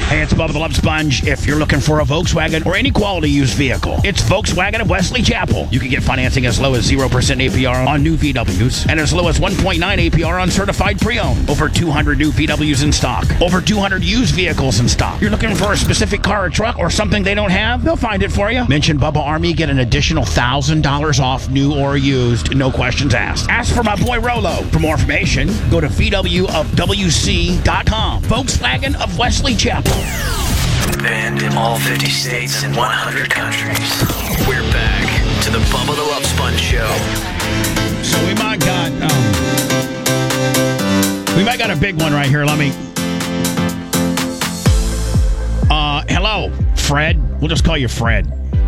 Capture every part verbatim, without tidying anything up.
Hey, it's Bubba the Love Sponge. If you're looking for a Volkswagen or any quality used vehicle, it's Volkswagen of Wesley Chapel. You can get financing as low as zero percent A P R on new V Ws and as low as one point nine A P R on certified pre-owned. Over two hundred new V Ws in stock. Over two hundred used vehicles in stock. You're looking for a specific car or truck or something they don't have? They'll find it for you. Mention Bubba Army, get an additional one thousand dollars off new or used. No questions asked. Ask for my boy Rolo. For more information, go to V W of W C dot com. Volkswagen of Wesley Chapel. Banned in all fifty states and one hundred countries. We're back to the Bubba the Love Sponge Show. So we might got, um, we might got a big one right here. Let me. Uh, hello, Fred. We'll just call you Fred.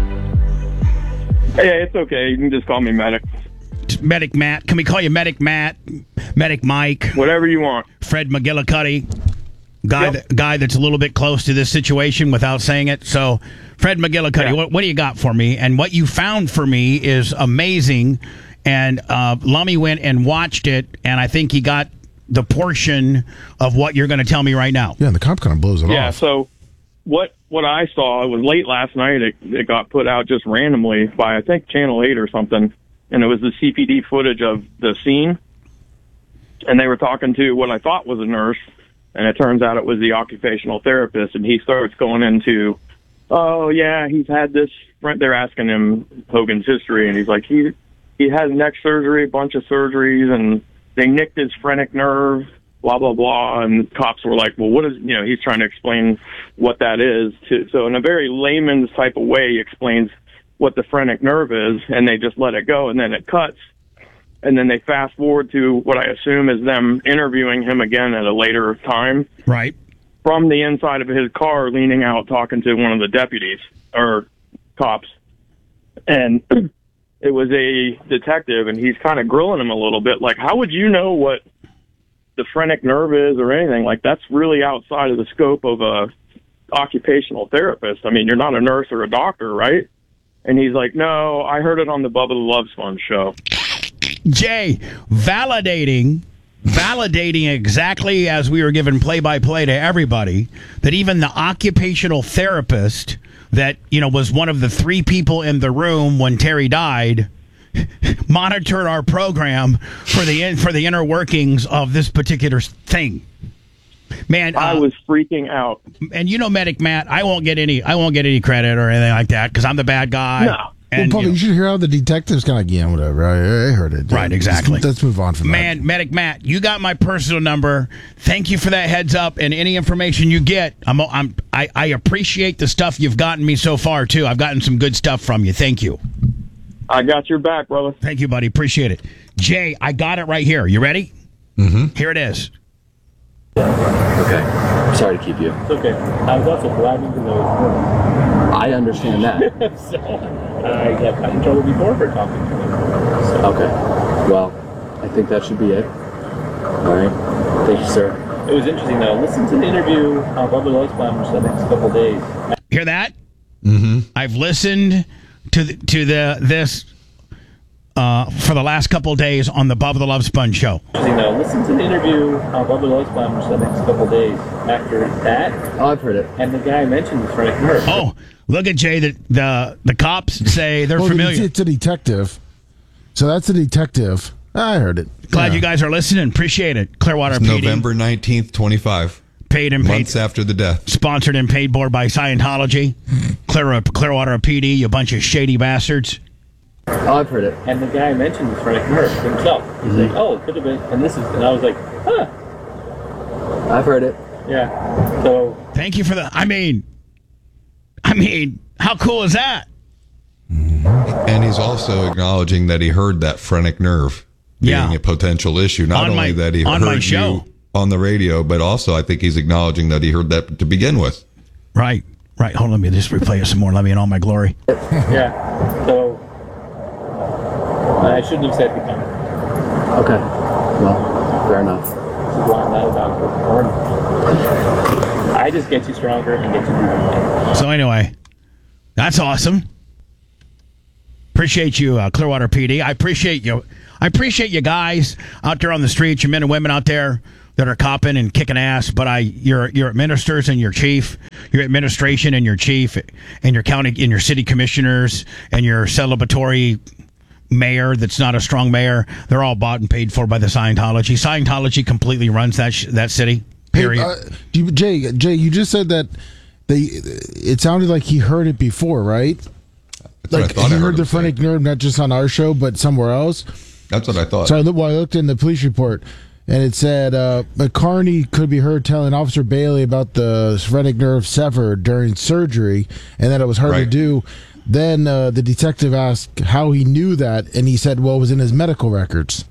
Hey, it's okay. You can just call me Medic. Medic Matt. Can we call you Medic Matt? Medic Mike? Whatever you want. Fred McGillicuddy. Guy, Yep. that, guy that's a little bit close to this situation without saying it. So, Fred McGillicuddy, Yeah. what, what do you got for me? And what you found for me is amazing. And uh, Lummy went and watched it, and I think he got the portion of what you're going to tell me right now. Yeah, and the cop kind of blows it Yeah, off. so what what I saw, it was late last night. It, it got put out just randomly by, I think, Channel eight or something. And it was the C P D footage of the scene. And they were talking to what I thought was a nurse. And it turns out it was the occupational therapist. And he starts going into, oh, yeah, he's had this. They're asking him Hogan's history. And he's like, he he had neck surgery, a bunch of surgeries, and they nicked his phrenic nerve, blah, blah, blah. And cops were like, well, what is, you know, he's trying to explain what that is. To, so in a very layman's type of way, he explains what the phrenic nerve is, and they just let it go. And then it cuts. And then they fast forward to what I assume is them interviewing him again at a later time. Right. From the inside of his car, leaning out, talking to one of the deputies or cops. And it was a detective, and he's kind of grilling him a little bit. Like, how would you know what the phrenic nerve is or anything? Like, that's really outside of the scope of a occupational therapist. I mean, you're not a nurse or a doctor, right? And he's like, no, I heard it on the Bubba the Love Sponge show. Jay, validating, validating exactly as we were given play-by-play to everybody, that even the occupational therapist that, you know, was one of the three people in the room when Terry died, monitored our program for the in, for the inner workings of this particular thing. Man, uh, I was freaking out. And you know, Medic Matt, I won't get any, I won't get any credit or anything like that because I'm the bad guy. No. And, well, Bubba, you know, you should hear how the detective's kind of like, yeah, whatever. I, I heard it. Right, exactly. Let's, let's move on from Man, that. Medic Matt, you got my personal number. Thank you for that heads up, and any information you get, I'm, I'm, I, I appreciate the stuff you've gotten me so far too. I've gotten some good stuff from you. Thank you. I got your back, brother. Thank you, buddy. Appreciate it. Jay, I got it right here. You ready? Mm-hmm. Here it is. Okay. Sorry to keep you. It's okay. I was also driving to the I understand that. so I have gotten in trouble before for talking to them. So. Okay. Well, I think that should be it. All right. Thank you, sir. It was interesting, though. Listen to the interview on Bubba the Love Sponge the next couple of days. Hear that? Mm-hmm. I've listened to the, to the this uh, for the last couple of days on the Bubba the Love Sponge show. Interesting, though. Listen to the interview on Bubba the Love Sponge the next couple of days after that. Oh, I've heard it. And the guy mentioned the phrenic nerve. Oh, look at Jay. The the, the cops say they're well, familiar. It's, it's a detective. So that's a detective. I heard it. Glad Yeah. you guys are listening. Appreciate it. Clearwater It's P D. November nineteenth, twenty-five. Paid and paid. Months after the death. Sponsored and paid for by Scientology. Clear, Clearwater P D, you bunch of shady bastards. Oh, I've heard it. And the guy mentioned the phrenic nerve himself. He's Mm-hmm. like, oh, it could have been. And this is, and I was like, huh. I've heard it. Yeah. So. Thank you for the, I mean, I mean, how cool is that? And he's also acknowledging that he heard that phrenic nerve being Yeah. a potential issue. Not On only my- that he on heard my show. you on the radio, but also I think he's acknowledging that he heard that to begin with. Right, right. Hold on, let me just replay it some more. Let me in all my glory. Yeah. So. I shouldn't have said the comment. Okay. Well, fair enough. This is why I'm not a doctor. Or I just get you stronger and get you moving. So anyway, that's awesome. Appreciate you, uh, Clearwater P D. I appreciate you. I appreciate you guys out there on the streets, you men and women out there that are copping and kicking ass, but I your your ministers and your chief, your administration and your chief, and your county and your city commissioners and your celebratory mayor that's not a strong mayor, they're all bought and paid for by the Scientology. Scientology completely runs that sh- that city. Period. Hey, uh, do you, Jay, Jay, you just said that they. It sounded like he heard it before, right? That's what Like I thought he I heard heard the him say. Phrenic Nerve not just on our show, but somewhere else. That's what I thought. So I, look, well, I looked in the police report, and it said uh, McCarney could be heard telling Officer Bailey about the phrenic nerve severed during surgery, and that it was hard to Right. do. Then uh, the detective asked how he knew that, and he said, well, it was in his medical records.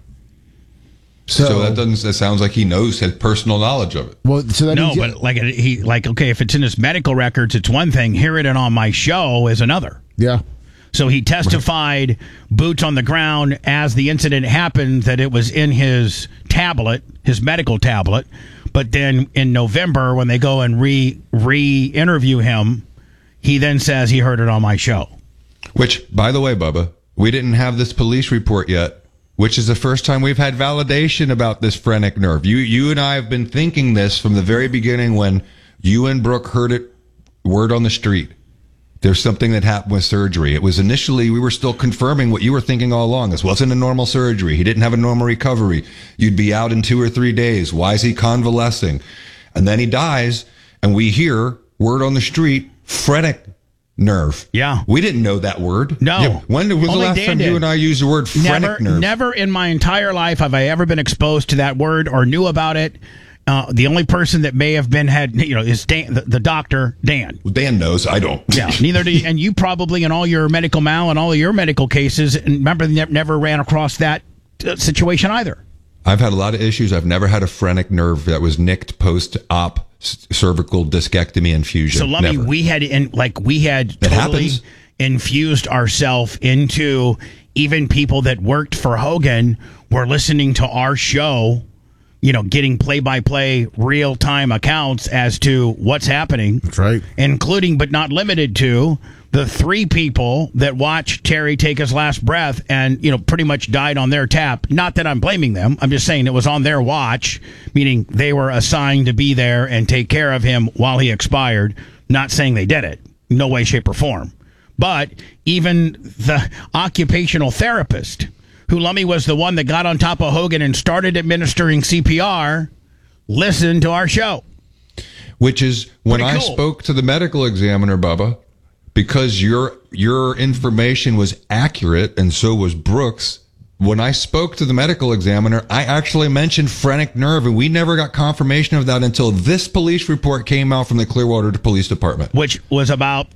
So, So, that doesn't. That sounds like he knows, had personal knowledge of it. well, so that No, means, but like it- he like okay, if it's in his medical records, it's one thing. Hearing it on my show is another. yeah. So he testified, boots on the ground, as the incident happened, that it was in his tablet, his medical tablet. But then in November, when they go and re re interview him, he then says he heard it on my show. Which, by the way, Bubba, we didn't have this police report yet, which is the first time we've had validation about this phrenic nerve. You, you and I have been thinking this from the very beginning when you and Brooke heard it, word on the street. There's something that happened with surgery. It was initially, we were still confirming what you were thinking all along. This wasn't a normal surgery. He didn't have a normal recovery. You'd be out in two or three days. Why is he convalescing? And then he dies, and we hear word on the street, phrenic nerve. Yeah. We didn't know that word. No. Yeah. When was the Only last Dan time did. you and I used the word phrenic Never, nerve? never in my entire life have I ever been exposed to that word or knew about it. Uh, the only person that may have been had, you know, is Dan, the, the doctor, Dan. Well, Dan knows. I don't. Yeah, neither do you. And you probably, in all your medical mal and all of your medical cases, and remember, ne- never ran across that uh, situation either. I've had a lot of issues. I've never had a phrenic nerve that was nicked post-op s- cervical discectomy infusion. So, Lummy, Never. we had in like we had It totally happens. infused ourselves into even people that worked for Hogan were listening to our show. You know, getting play-by-play, real-time accounts as to what's happening. That's right. Including, but not limited to, the three people that watched Terry take his last breath and, you know, pretty much died on their tap. Not that I'm blaming them. I'm just saying it was on their watch, meaning they were assigned to be there and take care of him while he expired. Not saying they did it. No way, shape, or form. But even the occupational therapist, who Lummy was the one that got on top of Hogan and started administering C P R, listened to our show. Which is when Pretty I cool. spoke to the medical examiner, Bubba, because your your information was accurate and so was Brooks. When I spoke to the medical examiner, I actually mentioned phrenic nerve, and we never got confirmation of that until this police report came out from the Clearwater Police Department. Which was about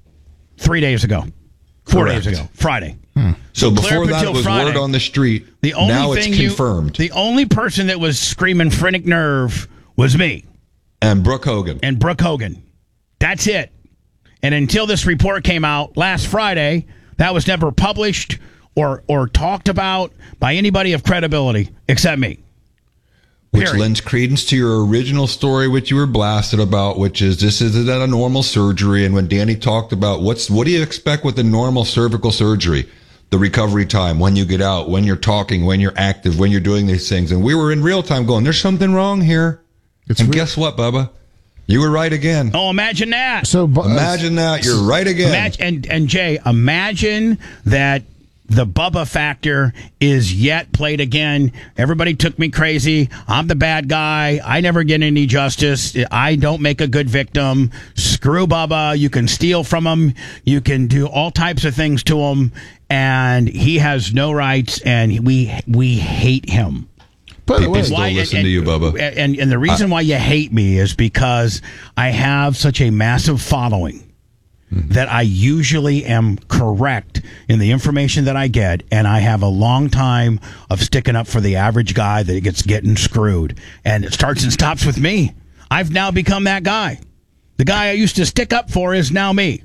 three days ago. Four Correct. days ago. Friday. So Clear before up that, until it was Friday. word on the street. The only now it's thing you- confirmed. the only person that was screaming phrenic nerve was me and Brooke Hogan. and Brooke Hogan. That's it. And until this report came out last Friday, that was never published or or talked about by anybody of credibility except me. Which Period. lends credence to your original story, which you were blasted about, which is this isn't a normal surgery. And when Danny talked about what's what do you expect with a normal cervical surgery, the recovery time, when you get out, when you're talking, when you're active, when you're doing these things, and we were in real time going, "There's something wrong here." It's and real- guess what, Bubba? You were right again. Oh, imagine that. So bu- Imagine that you're right again. Imagine, and, and Jay, imagine that the Bubba factor is yet played again. Everybody took me crazy. I'm the bad guy. I never get any justice. I don't make a good victim. Screw Bubba. You can steal from him. You can do all types of things to him. And he has no rights, and we we hate him. By the People way, still Why- listen and, to you, Bubba. And, and the reason why you hate me is because I have such a massive following that I usually am correct in the information that I get, and I have a long time of sticking up for the average guy that gets getting screwed. And it starts and stops with me. I've now become that guy. The guy I used to stick up for is now me.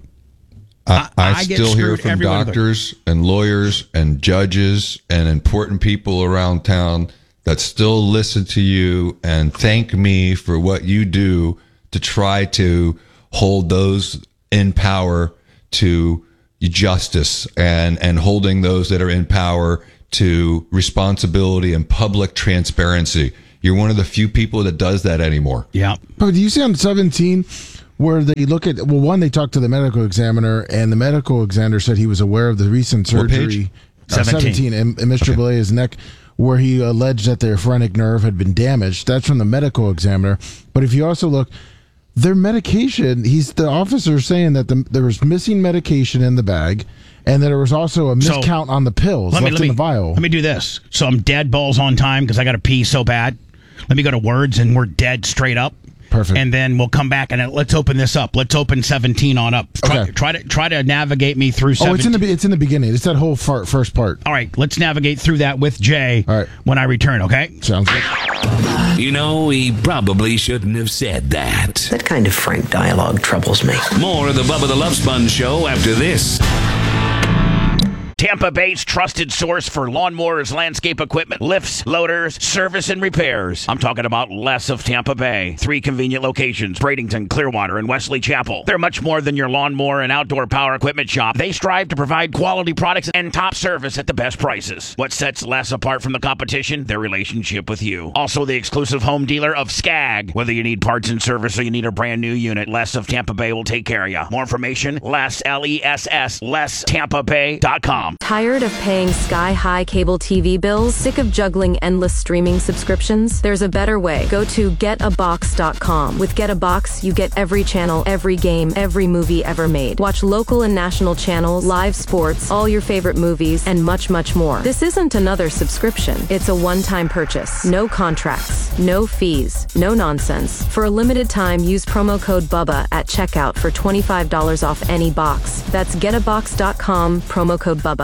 I, I, I get still hear screwed from everywhere. doctors and lawyers and judges and important people around town that still listen to you and thank me for what you do to try to hold those in power to justice and, and holding those that are in power to responsibility and public transparency. You're one of the few people that does that anymore. Yeah. But do you see on seventeen where they look at, well, one, they talked to the medical examiner, and the medical examiner said he was aware of the recent What surgery. page? Uh, seventeen. seventeen, and, and Mister Okay. Belea's neck, where he alleged that the phrenic nerve had been damaged. That's from the medical examiner. But if you also look, their medication, he's the officer saying that the, there was missing medication in the bag, and that there was also a So, miscount on the pills Let me, left let, in me, the vial. let me do this. So I'm dead balls on time because I got to pee so bad. Let me go to words and we're dead straight up. Perfect. And then we'll come back and uh, let's open this up. Let's open seventeen on up. Try, Okay. try to try to navigate me through seventeen. Oh, it's in the be- it's in the beginning. It's that whole far, first part. All right, let's navigate through that with Jay All right. when I return, okay? Sounds good. You know, he probably shouldn't have said that. That kind of frank dialogue troubles me. More of the Bubba the Love Sponge Show after this. Tampa Bay's trusted source for lawnmowers, landscape equipment, lifts, loaders, service, and repairs. I'm talking about Les of Tampa Bay. Three convenient locations, Bradenton, Clearwater, and Wesley Chapel. They're much more than your lawnmower and outdoor power equipment shop. They strive to provide quality products and top service at the best prices. What sets Les apart from the competition? Their relationship with you. Also, the exclusive home dealer of Skag. Whether you need parts and service or you need a brand new unit, Les of Tampa Bay will take care of you. More information, Les, L E S S, les tampa bay dot com. Tired of paying sky-high cable T V bills? Sick of juggling endless streaming subscriptions? There's a better way. Go to get a box dot com. With Get a Box, you get every channel, every game, every movie ever made. Watch local and national channels, live sports, all your favorite movies, and much, much more. This isn't another subscription. It's a one-time purchase. No contracts, no fees, no nonsense. For a limited time, use promo code BUBBA at checkout for twenty-five dollars off any box. That's get a box dot com, promo code BUBBA.